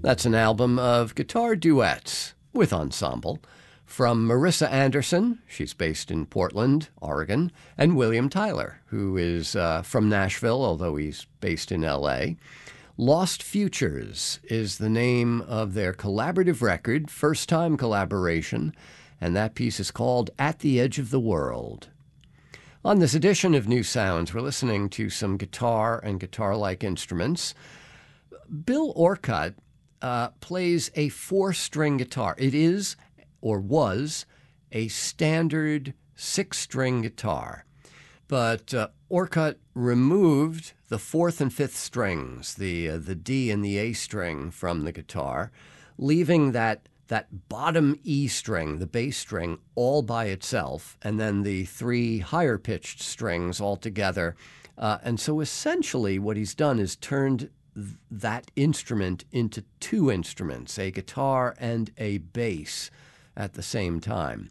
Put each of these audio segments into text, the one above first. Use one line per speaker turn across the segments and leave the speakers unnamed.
That's an album of guitar duets with ensemble from Marissa Anderson, she's based in Portland, Oregon, and William Tyler, who is from Nashville, although he's based in L.A. Lost Futures is the name of their collaborative record, first-time collaboration, and that piece is called At the Edge of the World. On this edition of New Sounds, we're listening to some guitar and guitar-like instruments. Bill Orcutt plays a four-string guitar. It is, or was, a standard six-string guitar. But Orcutt removed the fourth and fifth strings, the D and the A string, from the guitar, leaving that bottom E string, the bass string, all by itself, and then the three higher-pitched strings all together. And so essentially what he's done is turned that instrument into two instruments, a guitar and a bass at the same time.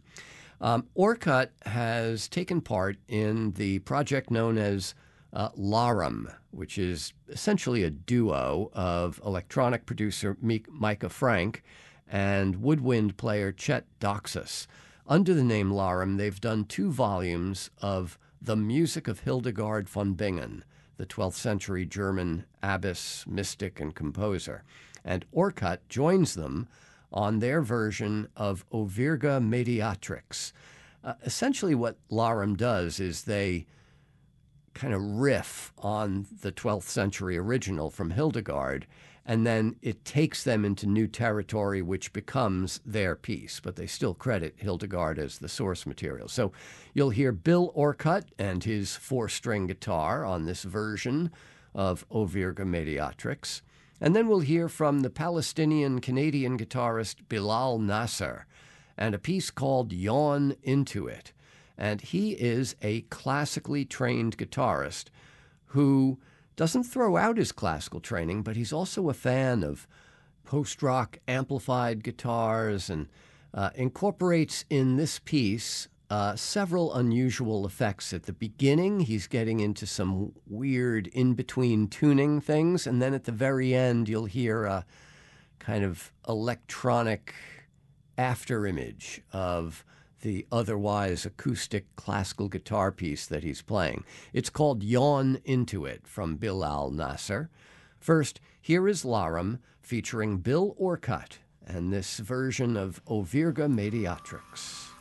Orcutt has taken part in the project known as Larum, which is essentially a duo of electronic producer Micah Frank and woodwind player Chet Doxas. Under the name Larum, they've done 2 volumes of The Music of Hildegard von Bingen, the 12th century German abbess, mystic, and composer. And Orcutt joins them on their version of O Virga Mediatrix. Essentially what Larum does is they kind of riff on the 12th century original from Hildegard, and then it takes them into new territory, which becomes their piece, but they still credit Hildegard as the source material. So you'll hear Bill Orcutt and his 4-string guitar on this version of O Virga Mediatrix. And then we'll hear from the Palestinian-Canadian guitarist Bilal Nasser and a piece called Yawn Into It. And he is a classically trained guitarist who doesn't throw out his classical training, but he's also a fan of post-rock amplified guitars and incorporates in this piece several unusual effects. At the beginning, he's getting into some weird in-between tuning things, and then at the very end, you'll hear a kind of electronic afterimage of the otherwise acoustic classical guitar piece that he's playing. It's called Yawn Into It from Bilal Nasser. First, here is Larum featuring Bill Orcutt and this version of O Virga Mediatrix.